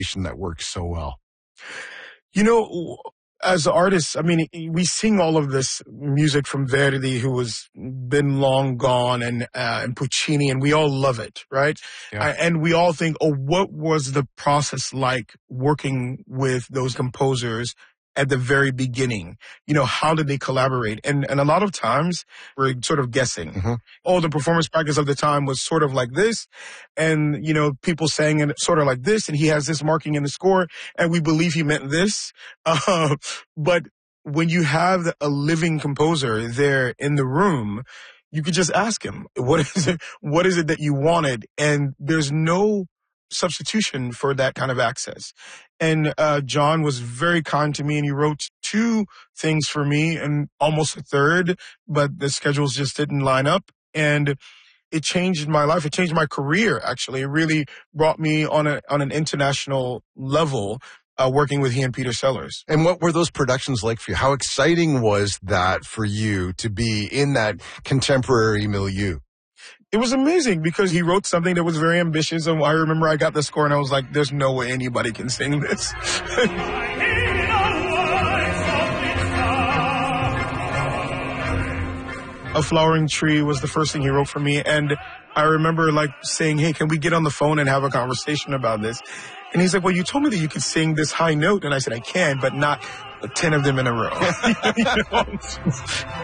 that works so well? You know, as artists, I mean, we sing all of this music from Verdi, who has been long gone, and Puccini, and we all love it, right? Yeah. And we all think, oh, what was the process like working with those composers at the very beginning? You know, how did they collaborate? And a lot of times we're sort of guessing. Mm-hmm. Oh, the performance practice of the time was sort of like this. And, you know, people sang it sort of like this, and he has this marking in the score, and we believe he meant this. But when you have a living composer there in the room, you could just ask him, what is it that you wanted? And there's no substitution for that kind of access. And John was very kind to me, and he wrote 2 things for me and almost a third, but the schedules just didn't line up. And it changed my life. It changed my career, actually. It really brought me on an international level, working with he and Peter Sellers. And what were those productions like for you? How exciting was that for you to be in that contemporary milieu? It was amazing because he wrote something that was very ambitious. And I remember I got the score and I was like, there's no way anybody can sing this. A Flowering Tree was the first thing he wrote for me. And I remember like saying, hey, can we get on the phone and have a conversation about this? And he's like, well, you told me that you could sing this high note. And I said, I can, but not 10 of them in a row. You know?